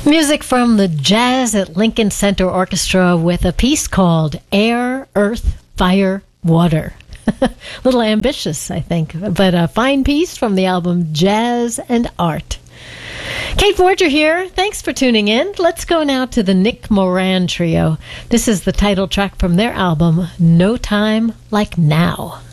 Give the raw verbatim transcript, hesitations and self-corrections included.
Music from the Jazz at Lincoln Center Orchestra with a piece called Air, Earth, Fire, Water. A little ambitious, I think, but a fine piece from the album Jazz and Art. Kate Forger here. Thanks for tuning in. Let's go now to the Nick Moran Trio. This is the title track from their album, No Time Like Now.